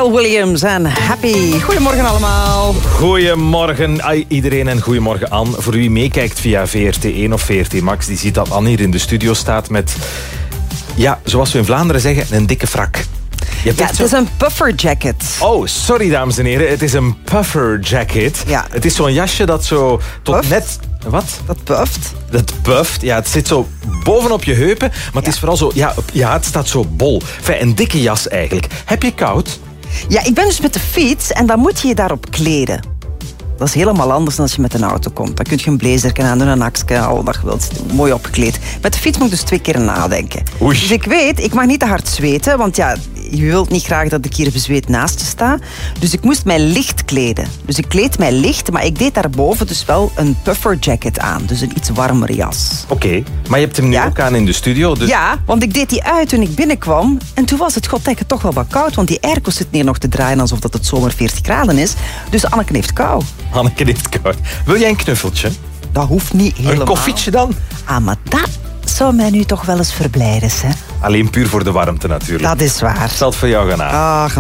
Pharrell Williams en Happy. Goedemorgen allemaal. Goedemorgen iedereen en goedemorgen Anne. Voor wie meekijkt via VRT1 of VRT Max, die ziet dat Anne hier in de studio staat met, ja, zoals we in Vlaanderen zeggen, een dikke frak. Het is een puffer jacket. Oh, sorry dames en heren. Het is een puffer jacket. Ja. Het is zo'n jasje dat zo tot Puft? net... Wat? Dat puft. Dat puft. Ja, het zit zo bovenop je heupen. Maar het is vooral zo... Ja, het staat zo bol. Enfin, een dikke jas eigenlijk. Heb je koud? Ja, ik ben dus met de fiets en dan moet je je daarop kleden. Dat is helemaal anders dan als je met een auto komt. Dan kun je een blazerken aan doen, een akske, al wat je wilt. Mooi opgekleed. Met de fiets moet ik dus 2 keer nadenken. Oei. Dus ik weet, ik mag niet te hard zweten, want ja, je wilt niet graag dat ik hier bezweet naast je sta. Dus ik moest mij licht kleden. Dus ik kleed mij licht, maar ik deed daarboven dus wel een puffer jacket aan. Dus een iets warmere jas. Oké. Maar je hebt hem nu Ja? ook aan in de studio. Dus... Ja, want ik deed die uit toen ik binnenkwam. En toen was het goddekken toch wel wat koud, want die airco zit neer nog te draaien alsof dat het zomer 40 graden is. Dus Anneke heeft kou. Hanneke heeft koud. Wil jij een knuffeltje? Dat hoeft niet helemaal. Een koffietje dan? Ah, maar dat zou mij nu toch wel eens verblijden, hè? Alleen puur voor de warmte natuurlijk. Dat is waar. Ik zal het voor jou gaan aan. Ach,